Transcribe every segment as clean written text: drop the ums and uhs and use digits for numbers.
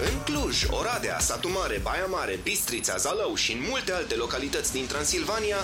În Cluj, Oradea, Satu Mare, Baia Mare, Bistrița, Zalău și în multe alte localități din Transilvania.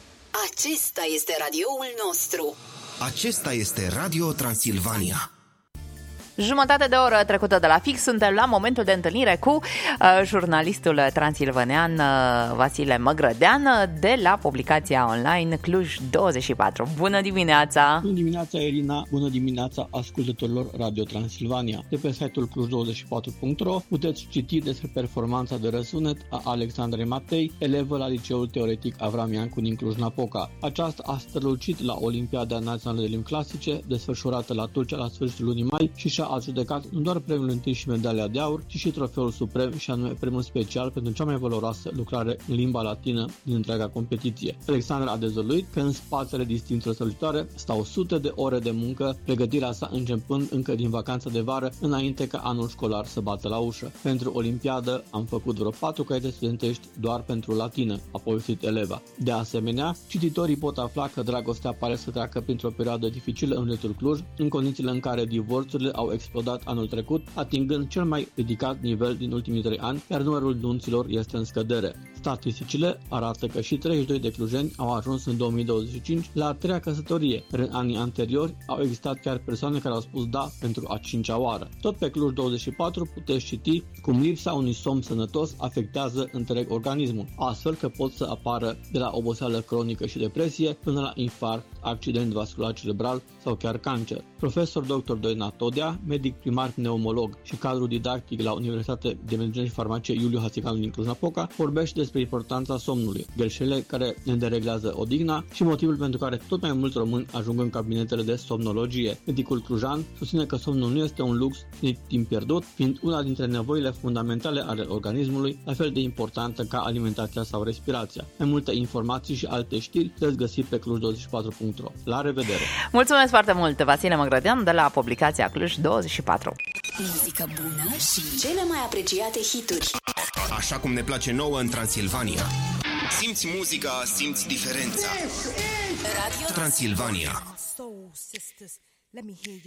Acesta este radioul nostru. Acesta este Radio Transilvania. Jumătate de oră trecută de la fix, suntem la momentul de întâlnire cu jurnalistul transilvanean Vasile Măgrădean de la publicația online Cluj24. Bună dimineața! Bună dimineața, Irina! Bună dimineața ascultătorilor Radio Transilvania! De pe site-ul Cluj24.ro puteți citi despre performanța de răsunet a Alexandrei Matei, elevă la Liceul Teoretic Avram Iancu din Cluj-Napoca. Aceasta a strălucit la Olimpiada Națională de Limbi Clasice, desfășurată la Tulcea la sfârșitul lunii mai și și-a adjudecat nu doar premiul întâi și medalia de aur, ci și trofeul suprem și anume premiul special pentru cea mai valoroasă lucrare în limba latină din întreaga competiție. Alexandra a dezvăluit că în spatele distincțiilor strălucitoare stau sute de ore de muncă, pregătirea sa începând încă din vacanța de vară, înainte ca anul școlar să bată la ușă. Pentru Olimpiadă am făcut vreo 4 caiete studentești doar pentru latină, a povestit eleva. De asemenea, cititorii pot afla că dragostea pare să treacă printr-o perioadă dificilă în județul Cluj, în condițiile în care divorțurile au explodat anul trecut, atingând cel mai ridicat nivel din ultimii 3 ani, iar numărul nunților este în scădere. Statisticile arată că și 32 de clujeni au ajuns în 2025 la a treia căsătorie, iar în anii anteriori au existat chiar persoane care au spus da pentru a 5-a oară. Tot pe Cluj24 puteți citi cum lipsa unui somn sănătos afectează întreg organismul, astfel că pot să apară de la oboseală cronică și depresie până la infarct, accident vascular cerebral sau chiar cancer. Profesor dr. Doina Todea, medic primar pneumolog și cadru didactic la Universitatea de Medicina și Farmacie Iuliu Hațicanu din Cluj-Napoca, vorbește despre importanța somnului, greșelile care ne dereglează odihna și motivul pentru care tot mai mulți români ajung în cabinetele de somnologie. Medicul clujan susține că somnul nu este un lux nici timp pierdut, fiind una dintre nevoile fundamentale ale organismului, la fel de importantă ca alimentația sau respirația. Mai multe informații și alte știri puteți găsi pe Cluj24.ro. La revedere! Mulțumesc foarte mult, Vasile Măgrădean, de la publicația Cluj24. Muzică bună și cele mai apreciate hituri. Așa cum ne place nouă în Transilvania. Simți muzica, simți diferența. Radio Transilvania.